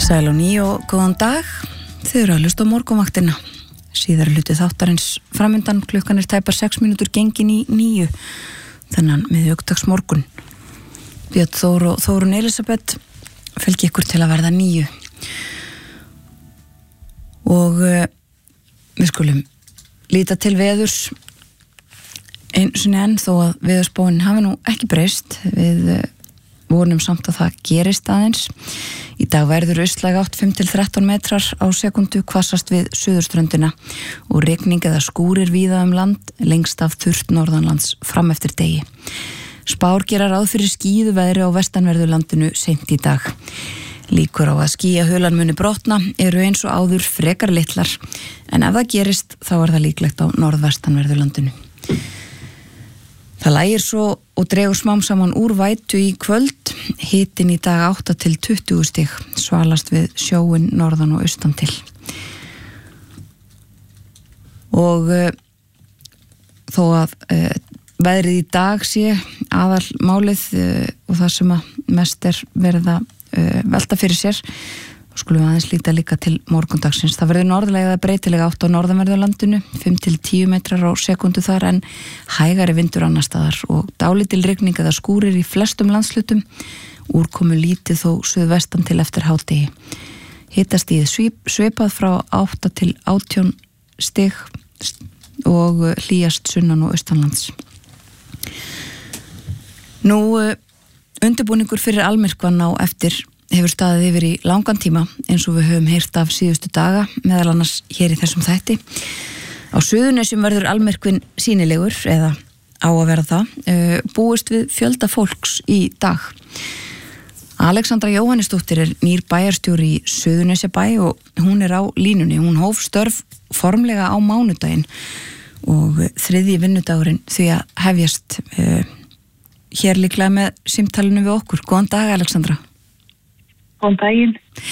Sæl og ný og góðan dag. Þið eru að hlusta á morgunvaktina. Síðari hluti þáttarins framundan, klukkan er tæpar 6 mínútur gengin í 9. Þennan miðvikudags morgun. Björn Þór og Þórunn Elísabet fylgi ykkur til að verða 9. Og við skulum líta til veðurs einu sinni enn þó að veðurspáin hafi nú ekki breyst. Við vonum samt að það gerist aðeins. Í dag verður austlæg átt 5-13 metrar á sekundu, hvassast við suðurströndina og rigning eða skúrir víða land, lengst af þurrt norðanlands fram eftir degi. Spár gera ráð fyrir skíðu veðri á vestanverðu landinu seint í dag. Líkur á að skýjahulan muni brotna eru eins og áður frekar litlar, en ef það gerist þá er það líklegt á norðvestanverðu landinu. Það lægir svo og dregur smám saman úr vætu í kvöld, hitinn í dag 8-20 stig, svalast við sjóinn norðan og austan til. Og þó að veðrið í dag sé aðalmálið og það sem að mest er verið að velta fyrir sér, skulum við aðeins líta líka til morgundagsins. Það verður norðlægða breytilega átt á norðanverðu landinu, 5-10 metrar á sekundu þar, en hægari vindur annar staðar og dálítil rigning eða skúrir í flestum landslutum, úrkomu lítið þó suðvestan til eftir hádegi. Hitastigið svipað frá 8-18 stig og hlýjast sunnan og austanlands. Nú, undirbúningur fyrir almyrkvann á eftir hefur staðið yfir í langan tíma eins og við höfum heyrt af síðustu daga, meðal annars hér í þessum þætti. Á Suðurnesjum verður almyrkvinn sýnilegur, eða á að vera það, búist við fjölda fólks í dag. Alexandra Jóhannesdóttir er nýr bæjarstjóri í Suðurnesjabæ og hún er á línunni. Hún hóf störf formlega á mánudaginn og þriðji vinnudagurinn því að hefjast hér líklega með símtalinu við okkur. Góðan dag, Alexandra. Góðan daginn.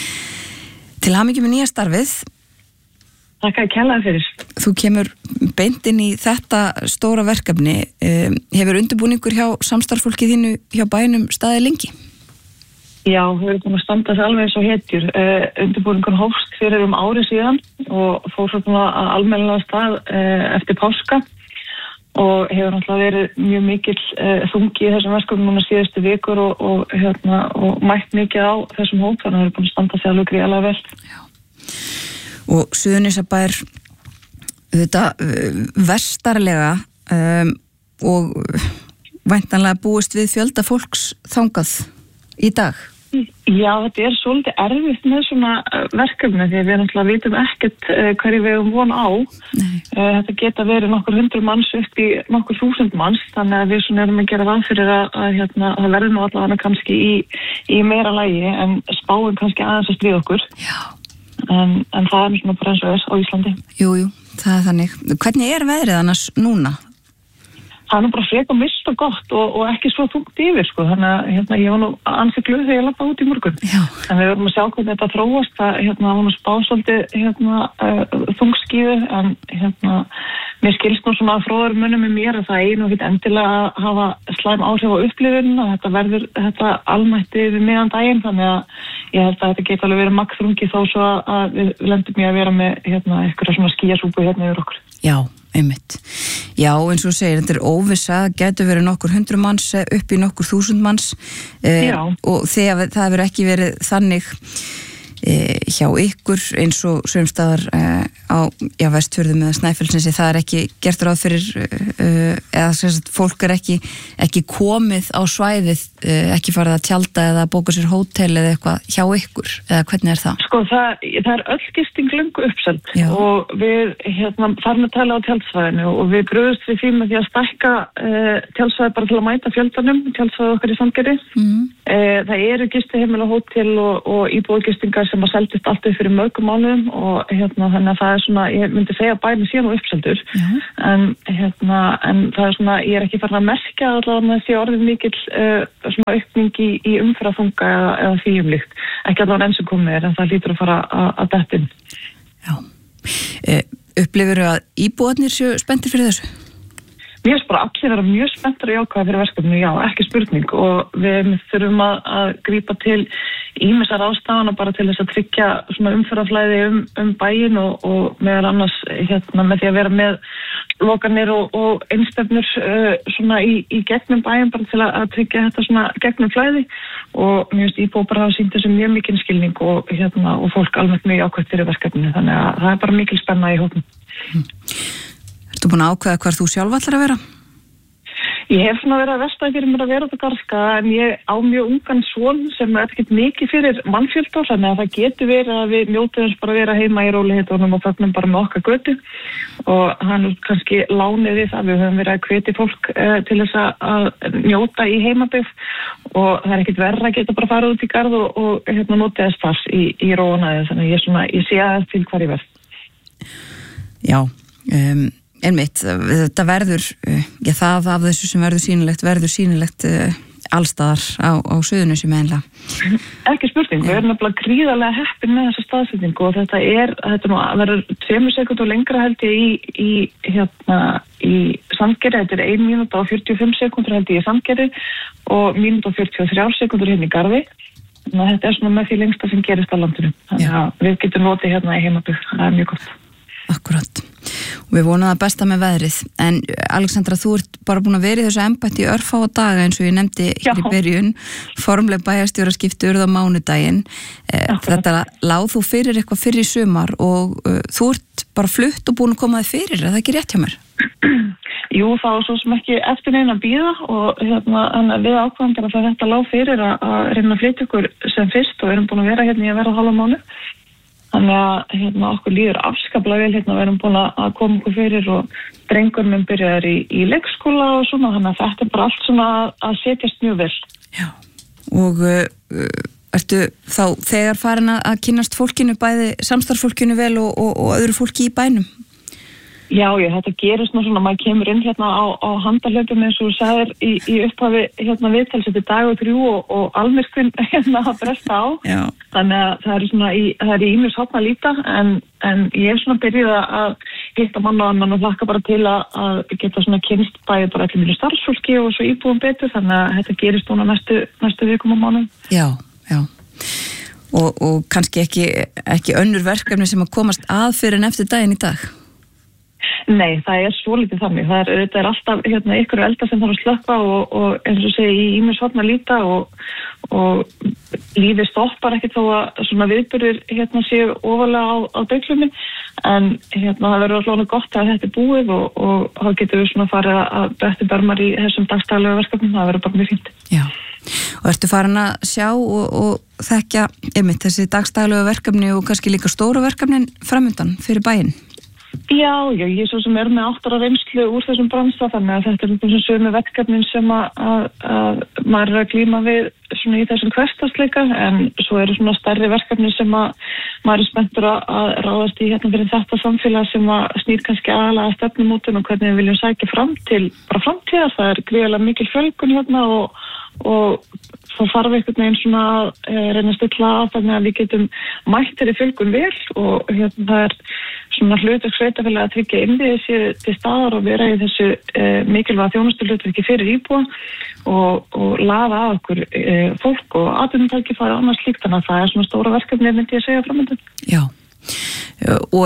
Til hamingju með nýja starfið. Takk að kærlega fyrir. Þú kemur beint inn í þetta stóra verkefni. Hefur undirbúningur hjá samstarfsfólkið þínu hjá bænum staðið lengi? Já, við erum búin að standa þess alveg eins og hetjur. Undirbúningur hófst fyrir árið síðan og fór svona almennilega stað eftir páska. Og hefur náttúrulega verið mjög mikill þungi í þessum verkefnum núna síðustu vikur og mætt mikið á þessum hóp, þannig að við erum búin að standa sig alveg gríðarlega vel. Já. Og Suðurnesjabær þetta vestarlega og væntanlega búist við fjölda fólks þangað í dag. Já, þetta er svolítið erfitt með svona verkefni því að við náttúrulega vitum ekkert hverju við höfum von á. Þetta geta verið nokkur 100 manns upp í nokkur 1000 manns, þannig að við svona erum að gera ráð fyrir að það verður nú allavega kannski í meira lagi, en spáin kannski aðeins að stríða okkur. Já. En það er svona bara eins og þess á Íslandi. Jú, það er þannig. Hvernig er veðrið annars núna? Það er nú bara frekar mist og gott og ekki svo þungt yfir, sko. Þannig að ég var nú ansi glöð þegar ég lappa út í morgun. Já. En við verðum að sjá hvernig þetta þróast. Það var nú spá svolítið þungskíðu, en mér skilst nú svona fróður munum með mér að það einu og ekki endilega að hafa slæm áhrif á upplifunina. Þetta verður almætti við miðan daginn, þannig að ég held að þetta geti alveg verið magnþrungi þó svo að við lendum í að vera með eitthvað svona skýjasúpu yfir okkur. Já, einmitt. Já, eins og segir, þetta er óvissa, getur verið nokkur 100 manns upp í nokkur 1000 manns og þegar það hefur ekki verið þannig hjá ykkur eins og sumstaðar á Vestfjörðum eða Snæfellsnesi, það er ekki gert ráð fyrir eða sem sagt fólk er ekki komið á svæðið, ekki farið að tjalda eða bóka sér hótel eða eitthvað hjá ykkur, eða hvernig er það? Sko, það er öll gisting löngu uppseld. Já. Og við farum að tala á tjaldsvæðinu og við brugðust við því með því að stækka tjaldsvæði bara til að mæta fjöldanum, tjaldsvæði okkar í Sandgerði. Það eru gistiheimili og hótel og íbúðagistingar sem að seldist allt upp fyrir mörgum mánuðum og þannig að það er svona, ég myndi segja að bærin sé nú uppseldur, en það er svona, ég er ekki farin að merkja allavega að sé orðið mikill svona aukning í umferðarþunga eða því líkt, ekki allavega enn sem komið en það lítur að fara að detta inn. Já. Upplifirðu að íbúarnir séu spenntir fyrir þessu? Mér finnst bara allir vera mjög spenntir og jákvæðir fyrir verkefninu, já, ekki spurning, og við þurfum að grípa til ýmissar ástæðana bara til þess að tryggja svona umferðarflæði bæinn og meðal annars með því að vera með lokanir og einstefnur svona í gegnum bæinn bara til að tryggja þetta svona gegnum flæði og mér finnst íbúar bara hafa sýnt þessu mjög mikinn skilning og fólk almennt mjög ákvæmt fyrir verkefninu þannig að það bara mikil spenna í hópnum. Ertu búin að ákveða hvar þú sjálf ætlar að vera? Ég hef svona verið að velta fyrir mér að vera út á Garðskaga en ég á mjög ungan son sem ekkert mikið fyrir mannfjölda þannig að það getur verið að við njótum þess bara að vera heima í rólegheitunum og fögnum bara með okkar götu og hann kannski lánið við það við höfum verið að hvetja fólk til þess að njóta í heimabyggð og það ekkert verra að geta bara farið út í garð og notið þess þar í róanaði þannig að ég sé aðeins til hvar ég verð. Já, einmitt, þetta verður það af þessu sem verður sýnilegt allstaðar á Suðurnesjum eiginlega. Ekki spurning, við erum nefnilega gríðarlega heppin með þessa staðsetningu og þetta verður 2 sekúndur lengra held ég í Sandgerði, þetta 1 mínúta og 45 sekúndur held ég í Sandgerði og mínúta og 43 sekúndur hérna í Garði. Þannig að þetta svona með því lengsta sem gerist á landinu. Þannig að við getum notið hérna í heimabyggð, það mjög gott. Akkurat. Og við vonum það besta með veðrið. En Alexandra, þú ert bara búin að vera í þessu embætti í örfáa daga eins og ég nefndi hér í byrjun. Formleg bæjarstjóraskipti urðu á mánudaginn. Þetta láð þú fyrir eitthvað fyrir í sumar og þú ert bara flutt og búin að koma þig fyrir. Er það ekki rétt hjá mér? Jú, það var svo sem ekki eftir neina að bíða og við ákvæmum bara að þetta láð fyrir að reyna að flytja ykkur sem fyrst og erum búin að vera hérna í að verða hálfa mánuð. Þannig að okkur líður afskaplega vel við erum búin að koma okkur fyrir og drengurinn minn byrjaður í leikskóla og svona, þannig að þetta bara allt svona að setjast mjög vel. Já, og ertu þá þegar farin að kynnast fólkinu, bæði samstarfsfólkinu vel og öðru fólki í bænum? Já, þetta gerist nú svona, maður kemur inn á handahlaupum eins og þú sagðir í upphafi viðtals, þetta dag og 3 og almyrkvinn að bresta á. Já. Þannig að það er í ýmis hotna líta en ég er svona byrjuð að hitta mann og annan og hlakka bara til að geta svona kynst bæði bara allir mjög starfsfólki og svo íbúum betur þannig að þetta gerist núna næstu vikum og mánuðum. Já. Og kannski ekki önnur verkefni sem að komast að fyrir en eftir daginn í dag? Nei, það er svolítið þannig. Þetta er alltaf ykkur elda sem þarf að slökkva og eins og segi í ýmis hotna líta og lífið stoppar ekkert þó að svona viðburðir séu ofarlega á deiglunni en það verður alltaf gott að þetta er búið og þá getur við svona farið að bestu bermar í þessum dagstæðlega verkefnum, það verður bara mjög fínt. Já, og ertu farin að sjá og þekkja þessi dagstæðlega verkefni og kannski líka stóru verkefnin framundan fyrir bæinn? Já, ég svo sem með 8 ára reynslu úr þessum bransa þannig að þetta er þessum sömu verkefnin sem að maður er að glíma við svona í þessum hversdagsleika en svo eru svona stærri verkefni sem að maður er spenntur að ráðast í fyrir þetta samfélag sem að snýr kannski aðalega stefnumótun og hvernig við viljum sækja fram til bara framtíðar, það er gríðarlega mikil fjölgun og það þarf einhvern veginn svona að reyna að stilla að þannig að við getum mætt þeirri fjölgun vel og það er svona hlutverk sveitarfélaga að tryggja innviði sér til staðar og vera í þessu mikilvæga þjónustuhlutverki fyrir íbúa og laða að okkur fólk og atvinnutækifæri og annars slíkt þannig að það er svona stóra verkefni myndi ég að segja framöndan. Já, og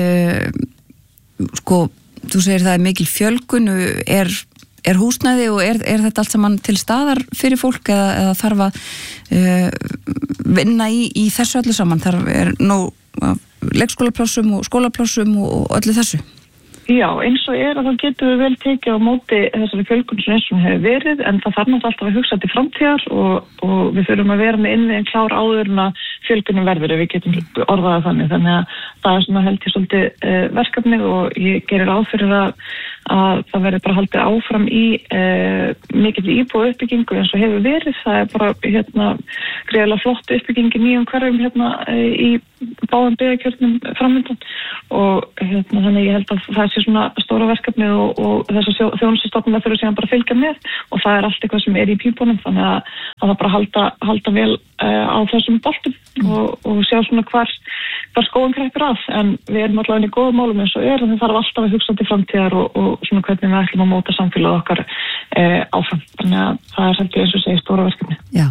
þú segir það er mikil fjölgun, er húsnæði og er þetta allt saman til staðar fyrir fólk eða þarf að vinna í þessu öllu saman? Er nóg leikskólaplássum og skólaplássum og öllu þessu? Já, eins og að þá getum við vel tekið á móti þessari fjölgun sem eins og hefur verið en það þarf náttúrulega alltaf að hugsa til framtíðar og við þurfum að vera með innviðin klár áður en að fjölgunum verður ef við getum orðaða þannig að það er svona held ég svolítið verkefni og ég gerir ráð fyrir að það verður bara haldið áfram í mikill íbúa uppbyggingu eins og hefur verið, það er bara greiðlega flott uppbygging í nýjum hverjum í báðum byggðakjörnum framöndan og þannig ég held að það sé svona stóra verkefni og þessar þjónustustofnunar þurfa síðan bara að fylgja með og það er allt eitthvað sem er í pípunum þannig að það bara halda vel á þessum boltum og sjá svona hvar skóin kreppir af en við erum allavega í góðum málum eins og en það þarf alltaf að hugsa til framtíðar og svona hvernig við ætlum að móta samfélag okkar áfram þannig að það er svolítið eins og segir stóra verkefni. Já.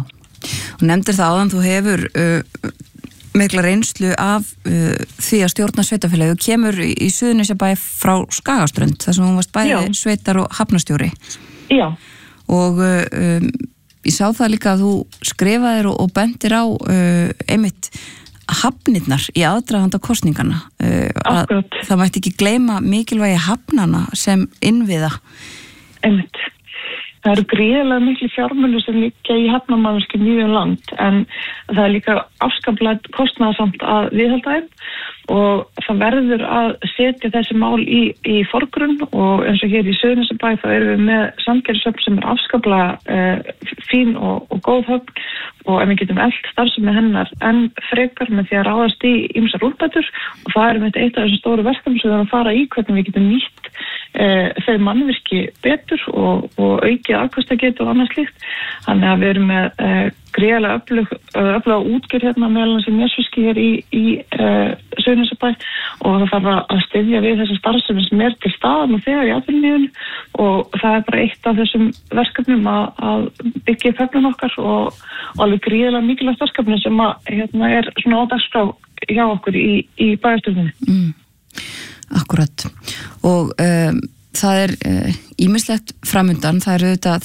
Og nefndir það áðan, þú hefur mikla reynslu af því að stjórna sveitafélagi og kemur í Suðurnesjabæ frá Skagaströnd, þar sem hún varst bæði sveitar og hafnastjóri. Já. Og ég sá það líka að þú skrifaðir og bendir á einmitt hafnirnar í aðdraganda kosningana. Það mætti ekki gleyma mikilvægi hafnana sem innviða. Einmitt. Það eru gríðarlega miklu fjármunir sem liggja í hafnarmannvirkjum víða um land, en það er líka afskaplega kostnaðarsamt að viðhalda þeim og það verður að setja þessi mál í forgrunn, og eins og hér í Suðurnesjabæ þá erum við með Sandgerðishöfn sem er afskaplega fín og góð höfn, og ef við getum elt starfsemi hennar en frekar með því að ráðast í ýmsar úrbætur, og það er eitt af þessum stóru verkefnum sem við erum að fara í, hvernig við getum nýtt þau mannvirki betur og aukið afkastagetu og annað slíkt. Þannig að við erum með gríðarlega öfluga útgjörð hérna meðal annars í Nesfiski hér í Suðurnesjabæ, og það þarf að styðja við þessa starfsemi sem er til staðar og þegar í atvinnulífinu, og það er bara eitt af þessum verkefnum að byggja upp höfnun okkar, og alveg gríðarlega mikilvægt verkefni sem er svona á dagskrá hjá okkur í bæjarstjórninni. Akkurat. Og það er ýmislegt framundan, það er auðvitað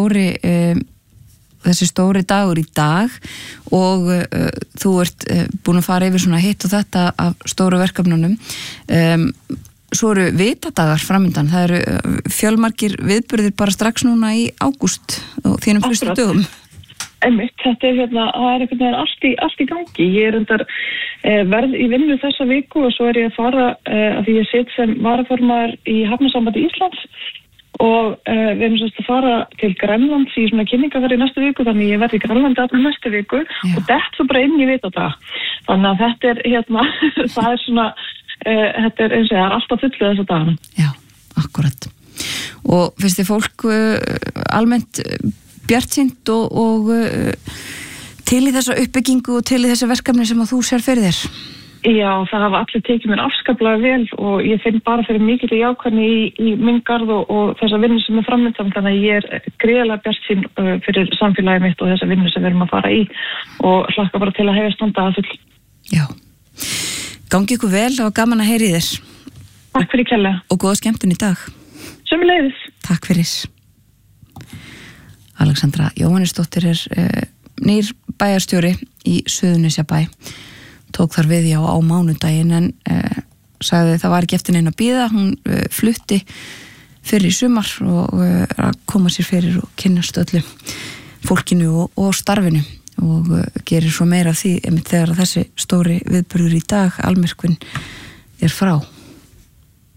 þessi stóri dagur í dag, og þú ert búin að fara yfir svona hitt og þetta af stóru verkefnunum. Svo eru vitadagar framundan, það eru fjölmargir viðburðir bara strax núna í ágúst og þínum fyrstu dögum. Einmitt, þetta er það er einhvern veginn allt í gangi. Ég er undar verð í vinnu þessa viku, og svo er ég að fara að því ég sit sem varaformaður í Hafnasambandi Íslands, og við erum að fara til Grænlands í svona kynningaferð í næstu viku, þannig ég verð í Grænlandi allir næstu viku. Já. Og þetta svo bara inn í vitadag. Þannig að þetta er það er svona þetta er eins og það er alltaf fullið þessa dagana. Já, akkurat. Og finnst þið fólk almennt bjartsýnt og til í þessa uppbyggingu og til í þessi verkefni sem að þú sér fyrir þér? Já, það hafa allir tekið mér afskaplega vel, og ég finn bara fyrir mikil jákvæðni í minn garð og þessa vinnu sem er framöndan, þannig að ég er gríðarlega bjartsýn fyrir samfélagið mitt og þessa vinnu sem við erum að fara í, og hlakka bara til að hefja standa að full. Já. Gangi ykkur vel og gaman að heyri þér. Takk fyrir kærlega. Og góða skemmtun í dag. Sömuleiðis. Takk fyrir. Alexandra Jóhannesdóttir er nýr bæjarstjóri í Suðurnesjabæ, tók þar við á mánudaginn, en sagði það var ekki eftir neina að bíða. Hún flutti fyrir í sumar og að koma sér fyrir og kynnast öllu fólkinu og starfinu, og gerir svo meira af því þegar þessi stóri viðburður í dag, Almyrkvinn, er frá.